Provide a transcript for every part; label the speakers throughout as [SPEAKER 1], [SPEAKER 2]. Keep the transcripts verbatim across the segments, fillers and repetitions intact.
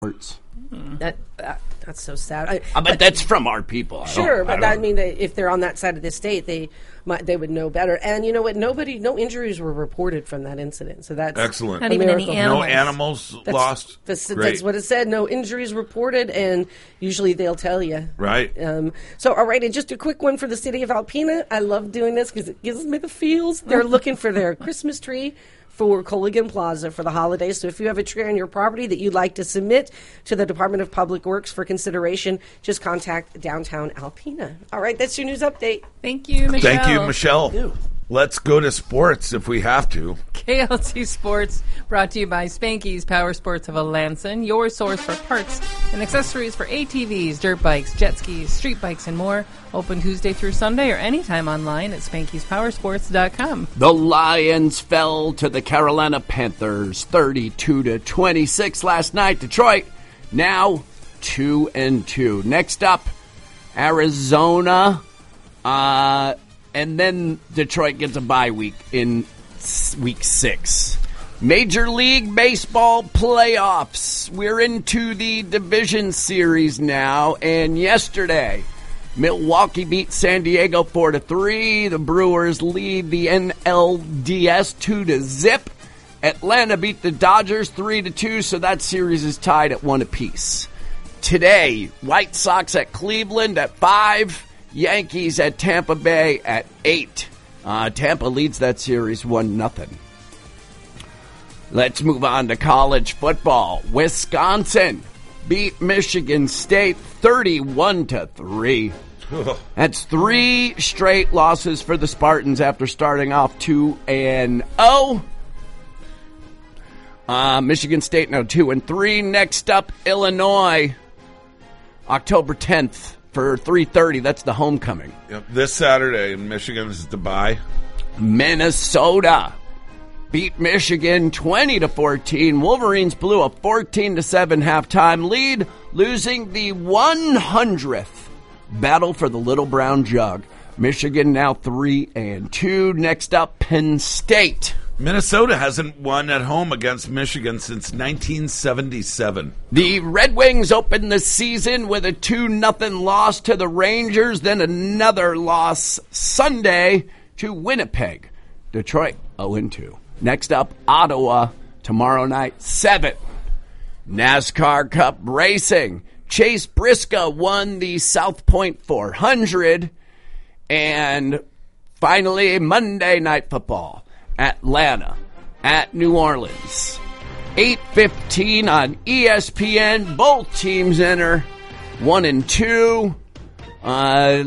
[SPEAKER 1] That, that that's so sad. I,
[SPEAKER 2] uh, but, but that's from our people. I
[SPEAKER 1] sure, but
[SPEAKER 2] I
[SPEAKER 1] I mean, they, if they're on that side of the state, they might, they would know better. And you know what? Nobody, no injuries were reported from that incident. So that's
[SPEAKER 3] excellent.
[SPEAKER 4] Not even any animals.
[SPEAKER 3] No animals
[SPEAKER 1] that's,
[SPEAKER 3] lost.
[SPEAKER 1] That's,
[SPEAKER 3] Great.
[SPEAKER 1] that's what it said. No injuries reported, and usually they'll tell you.
[SPEAKER 3] Right.
[SPEAKER 1] Um, so, all right, and just a quick one for the city of Alpena. I love doing this because it gives me the feels. They're looking for their Christmas tree for Colligan Plaza for the holidays. So if you have a tree on your property that you'd like to submit to the Department of Public Works for consideration, just contact Downtown Alpena. All right, that's your news update.
[SPEAKER 4] Thank you, Michelle.
[SPEAKER 3] Thank you, Michelle. Ew. Let's go to sports if we have to.
[SPEAKER 4] K L T Sports, brought to you by Spanky's Power Sports of Alanson, your source for parts and accessories for A T Vs, dirt bikes, jet skis, street bikes, and more. Open Tuesday through Sunday or anytime online at spanky's power sports dot com.
[SPEAKER 2] The Lions fell to the Carolina Panthers thirty-two to twenty-six last night. Detroit now two and two. Next up, Arizona. Uh... And then Detroit gets a bye week in week six. Major League Baseball playoffs. We're into the division series now. And yesterday, Milwaukee beat San Diego four to three. The Brewers lead the N L D S two to zip. Atlanta beat the Dodgers three to two, so that series is tied at one apiece. Today, White Sox at Cleveland at five. Yankees at Tampa Bay at eight. Uh, Tampa leads that series one nothing. Let's move on to college football. Wisconsin beat Michigan State thirty-one to three. That's three straight losses for the Spartans after starting off two and oh. Uh, Michigan State now two and three. Next up, Illinois, October tenth. For three thirty, that's the homecoming.
[SPEAKER 3] Yep. This Saturday in Michigan is the bye.
[SPEAKER 2] Minnesota beat Michigan twenty to fourteen. Wolverines blew a fourteen to seven halftime lead, losing the one hundredth battle for the Little Brown Jug. Michigan now three and two. Next up, Penn State.
[SPEAKER 3] Minnesota hasn't won at home against Michigan since nineteen seventy-seven.
[SPEAKER 2] The Red Wings opened the season with a two nothing loss to the Rangers, then another loss Sunday to Winnipeg. Detroit oh and two. Next up, Ottawa, tomorrow night, seven. NASCAR Cup Racing. Chase Briscoe won the South Point four hundred. And finally, Monday Night Football. Atlanta at New Orleans. eight fifteen on E S P N. Both teams enter one and two. Uh,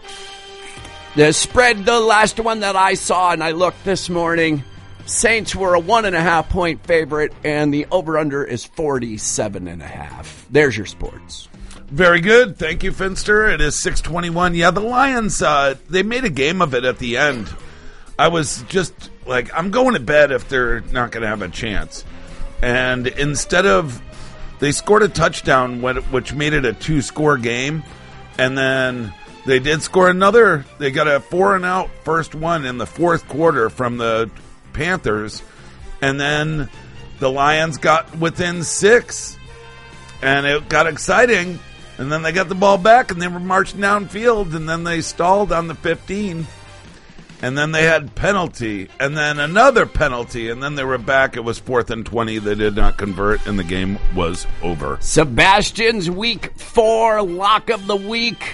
[SPEAKER 2] the spread, the last one that I saw, and I looked this morning, Saints were a one and a half point favorite, and the over-under is forty-seven and a half. There's your sports.
[SPEAKER 3] Very good. Thank you, Finster. It is six twenty-one. Yeah, the Lions, uh, they made a game of it at the end. I was just like, I'm going to bed if they're not going to have a chance. And instead of, they scored a touchdown, which made it a two-score game. And then they did score another. They got a four and out first one in the fourth quarter from the Panthers. And then the Lions got within six. And it got exciting. And then they got the ball back and they were marching downfield. And then they stalled on the fifteen. And then they had penalty, and then another penalty, and then they were back. It was fourth and twenty. They did not convert, and the game was over.
[SPEAKER 2] Sebastian's week four lock of the week.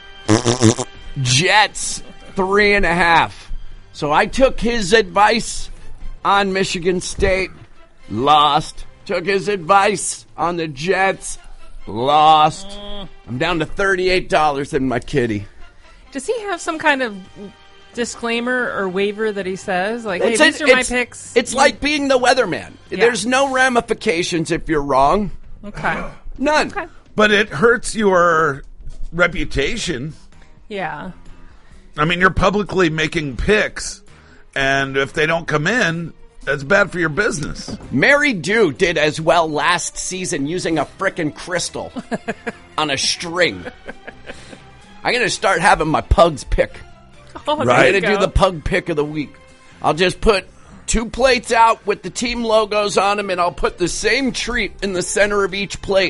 [SPEAKER 2] Jets, three and a half. So I took his advice on Michigan State, lost. Took his advice on the Jets, lost. I'm down to thirty-eight dollars in my kitty.
[SPEAKER 4] Does he have some kind of disclaimer or waiver that he says? Like, hey,
[SPEAKER 2] it's
[SPEAKER 4] these
[SPEAKER 2] a,
[SPEAKER 4] are my
[SPEAKER 2] it's,
[SPEAKER 4] picks.
[SPEAKER 2] It's like being the weatherman. Yeah. There's no ramifications if you're wrong.
[SPEAKER 4] Okay.
[SPEAKER 2] None.
[SPEAKER 4] Okay.
[SPEAKER 3] But it hurts your reputation.
[SPEAKER 4] Yeah.
[SPEAKER 3] I mean, you're publicly making picks, and if they don't come in, that's bad for your business.
[SPEAKER 2] Mary Dew did as well last season using a frickin' crystal on a string. I'm going to start having my pugs pick.
[SPEAKER 4] Oh,
[SPEAKER 3] right.
[SPEAKER 2] I'm going to do the pug pick of the week. I'll just put two plates out with the team logos on them, and I'll put the same treat in the center of each plate.